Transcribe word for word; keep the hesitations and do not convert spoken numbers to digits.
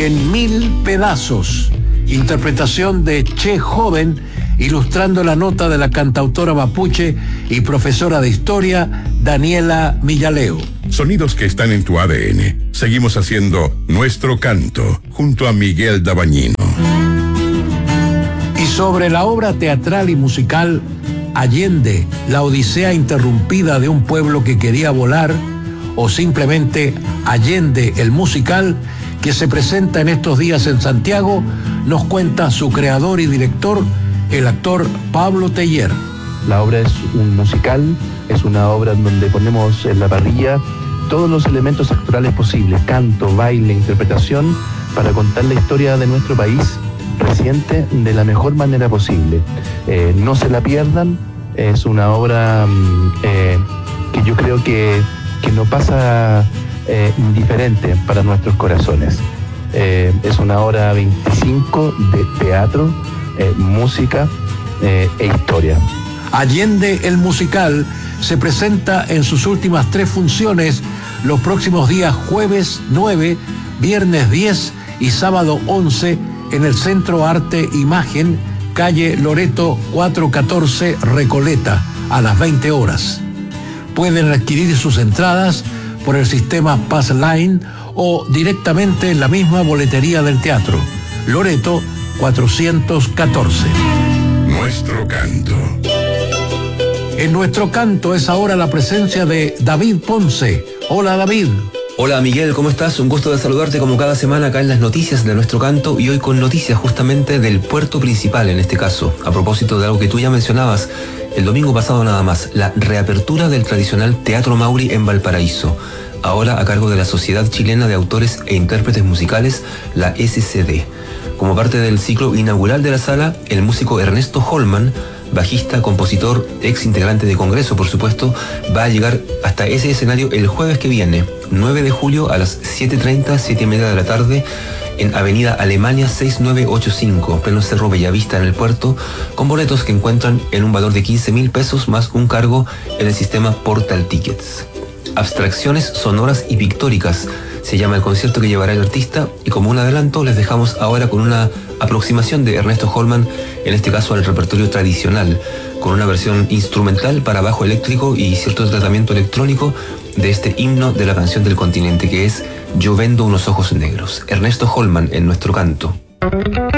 en mil pedazos. Interpretación de Che Joven, ilustrando la nota de la cantautora mapuche y profesora de historia Daniela Millaleo. Sonidos que están en tu A D N. Seguimos haciendo nuestro canto junto a Miguel Dabañino. Y sobre la obra teatral y musical Allende, la odisea interrumpida de un pueblo que quería volar, o simplemente Allende el musical, que se presenta en estos días en Santiago, nos cuenta su creador y director, el actor Pablo Teller. La obra es un musical, es una obra en donde ponemos en la parrilla todos los elementos actorales posibles, canto, baile, interpretación, para contar la historia de nuestro país reciente de la mejor manera posible. Eh, no se la pierdan, es una obra eh, que yo creo que, que no pasa eh, indiferente para nuestros corazones. Eh, es una hora veinticinco de teatro, eh, música eh, e historia. Allende el musical se presenta en sus últimas tres funciones los próximos días jueves nueve, viernes diez y sábado once en el Centro Arte Imagen, calle Loreto cuatrocientos catorce, Recoleta, a las veinte horas. Pueden adquirir sus entradas por el sistema Passline o directamente en la misma boletería del teatro. Loreto cuatrocientos catorce. Nuestro canto. En nuestro canto es ahora la presencia de David Ponce. Hola, David. Hola Miguel, ¿cómo estás? Un gusto de saludarte como cada semana acá en las noticias de nuestro canto, y hoy con noticias justamente del puerto principal en este caso, a propósito de algo que tú ya mencionabas el domingo pasado nada más, la reapertura del tradicional Teatro Mauri en Valparaíso, ahora a cargo de la Sociedad Chilena de Autores e Intérpretes Musicales, la S C D. Como parte del ciclo inaugural de la sala, el músico Ernesto Holman, bajista, compositor, ex integrante de Congreso, por supuesto, va a llegar hasta ese escenario el jueves que viene, nueve de julio a las siete treinta, siete y media de la tarde, en Avenida Alemania seis nueve ocho cinco, pleno Cerro Bellavista en el puerto, con boletos que encuentran en un valor de quince mil pesos más un cargo en el sistema Portal Tickets. Abstracciones sonoras y pictóricas se llama el concierto que llevará el artista, y como un adelanto les dejamos ahora con una aproximación de Ernesto Holman, en este caso al repertorio tradicional, con una versión instrumental para bajo eléctrico y cierto tratamiento electrónico de este himno de la canción del continente, que es Yo vendo unos ojos negros. Ernesto Holman en nuestro canto.